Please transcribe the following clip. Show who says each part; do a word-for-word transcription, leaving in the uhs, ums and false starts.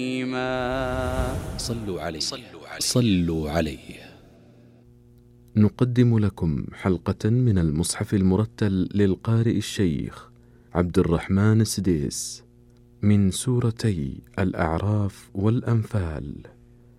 Speaker 1: صلوا عليه صلوا عليه.
Speaker 2: نقدم لكم حلقة من المصحف المرتل للقارئ الشيخ عبد الرحمن السديس من سورتي الأعراف والأنفال.